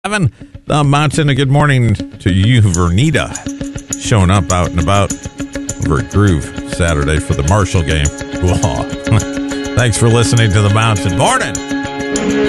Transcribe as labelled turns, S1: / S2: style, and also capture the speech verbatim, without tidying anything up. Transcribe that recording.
S1: Evan, the Mountain, a good morning to you, Vernita, showing up out and about over at Groove Saturday for the Marshall game. Whoa. Thanks for listening to the Mountain. Morning.